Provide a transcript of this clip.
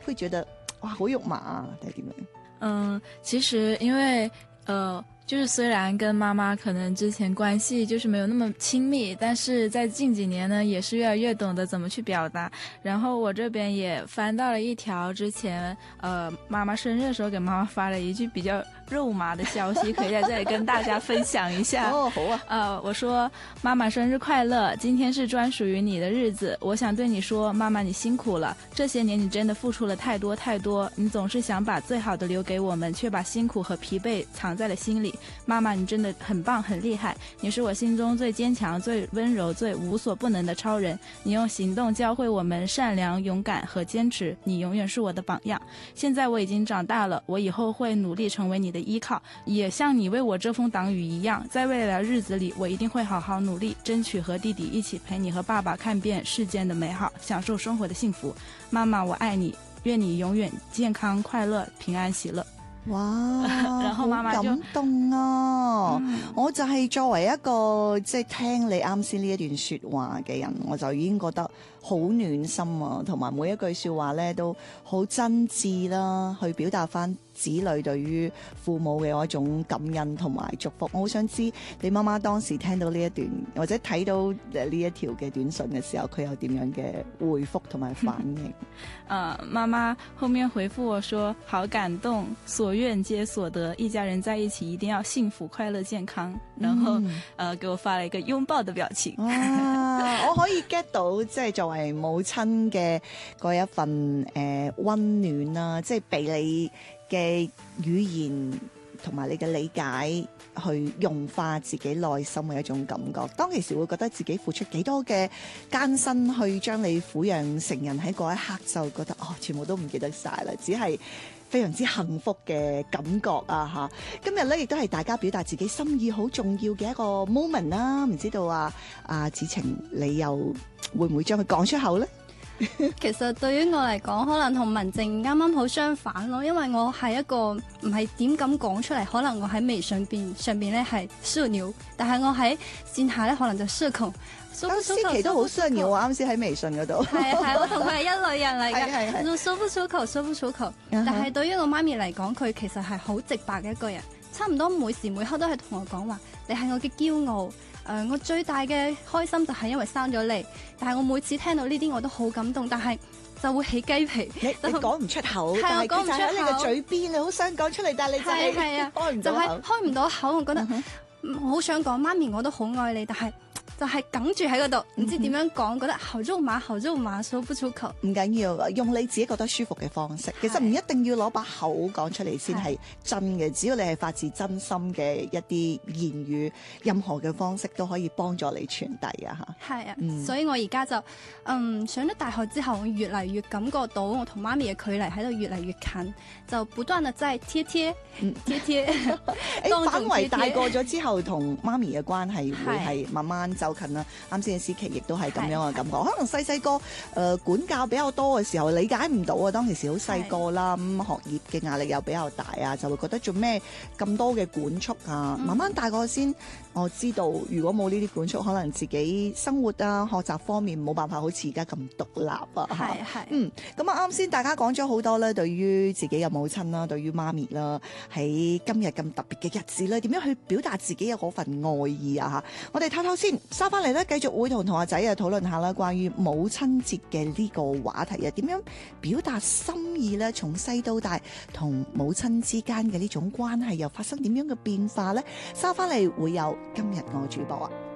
會覺得哇好肉麻啊，定係點樣？ 其實因為就是雖然跟媽媽可能之前關係就是沒有那麼親密，但是在近幾年呢，也是越來越懂得怎麼去表達。然後我這邊也翻到了一條之前媽媽生日的時候給媽媽發了一句比較肉麻的消息，可以在這裡跟大家分享一下。 哦，好啊。 我說媽媽生日快樂，今天是專屬於你的日子，我想對你說，媽媽你辛苦了，這些年你真的付出了太多太多，你總是想把最好的留給我們，卻把辛苦和疲憊藏在了心裡。媽媽你真的很棒很厲害，你是我心中最堅強最溫柔最無所不能的超人，你用行動教會我們善良勇敢和堅持，你永遠是我的榜樣。現在我已經長大了，我以後會努力成為你的依靠，也像你為我遮風擋雨一樣，在未來的日子裡我一定會好好努力，爭取和弟弟一起陪你和爸爸看遍世間的美好，享受生活的幸福。媽媽我愛你，願你永遠健康快樂平安喜樂。 哇， 然後媽媽就好感動啊！我就係作為一個即係聽你啱先呢一段說話嘅人，我就已經覺得好暖心啊，同埋每一句說話咧都好真摯啦，去表達翻子女對於父母嘅嗰種感恩同埋祝福。我好想知你媽媽當時聽到呢一段或者睇到呢一條嘅短信嘅時候，佢有點樣嘅回覆同埋反應？ 媽媽後面回覆我說好感動，所願皆所得，一家人在一起一定要幸福快樂健康，然後給我發了一個擁抱的表情。 我可以 get 到即係作為母親嘅嗰一份溫暖啦，即係俾你嘅語言同埋你嘅理解去融化自己內心嘅一種感覺。當其時會覺得自己付出幾多嘅艱辛去將你撫養成人，喺嗰一刻就覺得全部都唔記得晒啦，只係非常之幸福嘅感覺啊吓！今日咧亦都係大家表達自己心意好重要嘅一個 moment 啦，唔知道子晴你又會唔會將佢講出口咧？ 其實對於我嚟講，可能同文靜啱啱好相反咯，因為我係一個唔係點咁講出嚟，可能我喺微信上邊咧係社牛，但係我喺線下咧可能就社恐。 思琪都好社牛啊！啱先喺微信嗰度， 係我同佢係一類人嚟㗎，就說不出口，說不出口。但係對於我媽咪嚟講，佢其實係好直白嘅一個人，差唔多每時每刻都係同我講話，你係我嘅驕傲。我最大嘅開心就係因為生咗你，但係我每次聽到呢啲我都好感動，但係就會起雞皮。你講唔出口，但係佢就喺你嘅嘴邊，你好想講出嚟，但係你就係開唔到口，就係開唔到口。我覺得我好想講，媽咪我都好愛你，但係就係哽住喺嗰度，唔知點樣講，覺得好肉麻，好肉麻，說不出口。唔緊要，用你自己覺得舒服嘅方式，其實唔一定要攞把口講出嚟先係真嘅，只要你係發自真心嘅一啲言語，任何嘅方式都可以幫助你傳遞啊吓。 係啊，所以我而家就上咗大學之後，我越嚟越感覺到我同媽咪嘅距離喺度越嚟越近，就不斷地在貼貼。 反為大個咗之後，同媽咪嘅關係會係慢慢就近啦。啱先嘅思琪亦都係咁樣嘅感覺，可能細細個管教比較多嘅時候理解唔到啊，當其時好細個啦，咁學業嘅壓力又比較大啊，就會覺得做咩咁多嘅管束啊。慢慢大個先我知道，如果冇呢啲管束，可能自己生活啊、學習方面冇辦法好似而家咁獨立啊。咁啊啱先大家講咗好多咧，對於自己嘅母親啦，對於媽咪啦，喺今日咁特別嘅日子咧，點樣去表達自己嘅嗰份愛意啊吓？我哋唞唞先，收翻嚟咧，繼續會同阿仔討論下啦，關於母親節嘅呢個話題啊，點樣表達心意咧？從細到大，同母親之間嘅呢種關係又發生點樣嘅變化咧？收翻嚟會有今日我主播啊。